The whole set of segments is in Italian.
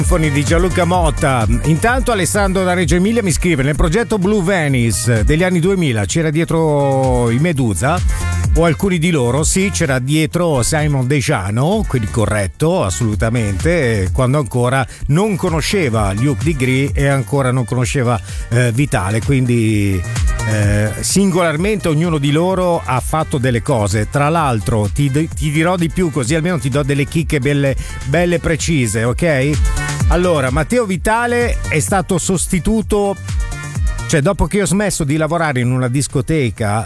Di Gianluca Motta. Intanto Alessandro da Reggio Emilia mi scrive: nel progetto Blue Venice degli anni 2000 c'era dietro i Medusa o alcuni di loro, sì, c'era dietro Simon Dejano, quindi corretto assolutamente, quando ancora non conosceva Luke Degree e ancora non conosceva Vitale, quindi singolarmente ognuno di loro ha fatto delle cose. Tra l'altro ti dirò di più, così almeno ti do delle chicche belle precise, ok? Allora, Matteo Vitale è stato sostituto, cioè dopo che ho smesso di lavorare in una discoteca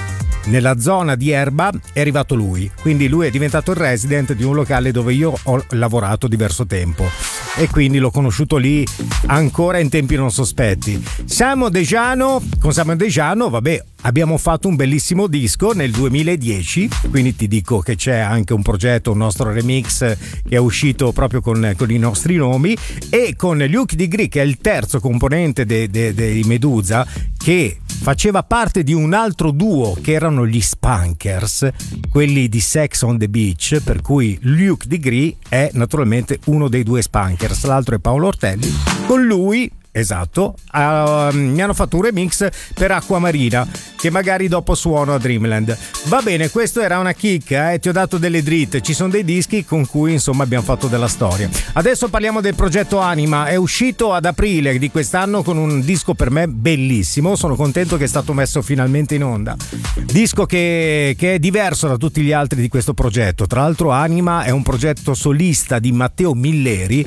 nella zona di Erba è arrivato lui, quindi lui è diventato il resident di un locale dove io ho lavorato diverso tempo e quindi l'ho conosciuto lì ancora in tempi non sospetti. Con Simon Dejano, vabbè, abbiamo fatto un bellissimo disco nel 2010, quindi ti dico che c'è anche un progetto, un nostro remix che è uscito proprio con i nostri nomi, e con Luke Degree, che è il terzo componente dei Medusa, che faceva parte di un altro duo che erano gli Spankers, quelli di Sex on the Beach, per cui Luke Degree è naturalmente uno dei due Spankers, l'altro è Paolo Ortelli. Con lui, esatto, mi hanno fatto un remix per Acquamarina che magari dopo suono a Dreamland. Va bene, questo era una chicca, ti ho dato delle dritte, ci sono dei dischi con cui insomma abbiamo fatto della storia. Adesso parliamo del progetto Anima, è uscito ad aprile di quest'anno con un disco per me bellissimo, sono contento che è stato messo finalmente in onda, disco che è diverso da tutti gli altri di questo progetto. Tra l'altro Anima è un progetto solista di Matteo Milleri,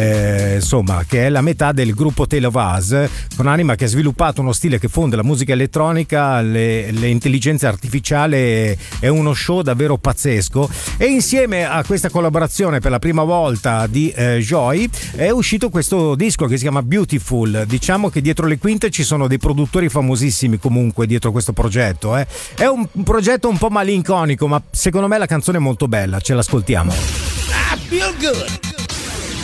insomma, che è la metà del gruppo Telovaz, con Anima che ha sviluppato uno stile che fonde la musica elettronica, le intelligenze artificiali, è uno show davvero pazzesco, e insieme a questa collaborazione per la prima volta di Joy è uscito questo disco che si chiama Beautiful. Diciamo che dietro le quinte ci sono dei produttori famosissimi comunque dietro questo progetto, è un progetto un po' malinconico, ma secondo me la canzone è molto bella, ce l'ascoltiamo. I feel good.